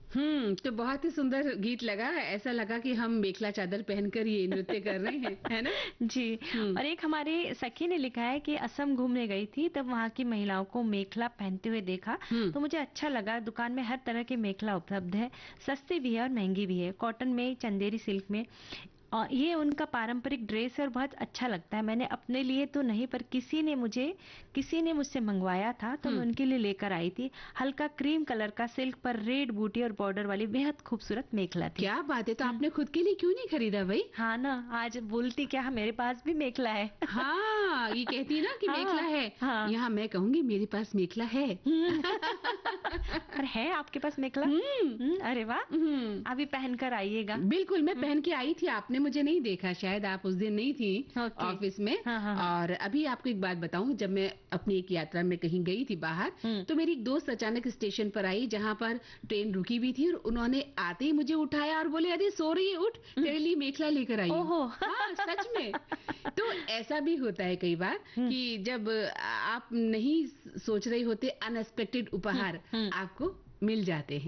तो बहुत ही सुंदर गीत लगा। ऐसा लगा कि हम मेखला चादर पहनकर ये नृत्य कर रहे हैं, है ना? जी। और एक हमारे सखी ने लिखा है कि असम घूमने गई थी, तब वहाँ की महिलाओं को मेखला पहनते हुए देखा तो मुझे अच्छा लगा। दुकान में हर तरह के मेखला उपलब्ध है, सस्ती भी है और महंगी भी है, कॉटन में, चंदेरी सिल्क में। और ये उनका पारंपरिक ड्रेस है और बहुत अच्छा लगता है। मैंने अपने लिए तो नहीं, पर किसी ने मुझसे मंगवाया था तो मैं उनके लिए लेकर आई थी। हल्का क्रीम कलर का सिल्क पर रेड बूटी और बॉर्डर वाली बेहद खूबसूरत मेखला थी। क्या बात है! तो आपने खुद के लिए क्यों नहीं खरीदा भाई? हाँ ना, आज बोलती क्या, मेरे पास भी मेखला है। हाँ, ये कहती ना कि मेखला हाँ, है। हाँ। यहाँ मैं कहूंगी मेरे पास मेखला है। और है आपके पास मेखला? हम्म अरे वाह! हम्म अभी पहन कर आइएगा। बिल्कुल, मैं पहन के आई थी, आपने मुझे नहीं देखा, शायद आप उस दिन नहीं थी ओके। ऑफिस में। हाँ, हाँ, हाँ। और अभी आपको एक बात बताऊं, जब मैं अपनी एक यात्रा में कहीं गई थी बाहर, तो मेरी एक दोस्त अचानक स्टेशन पर आई जहां पर ट्रेन रुकी हुई थी, और उन्होंने आते ही मुझे उठाया और बोले, अरे सो रही है, उठ, तेरे लिए मेखला लेकर आई हूँ। ओहो! हाँ, सच में। तो ऐसा भी होता है कई बार कि जब आप नहीं सोच रहे होते, अनएक्सपेक्टेड उपहार आपको मिल जाते हैं।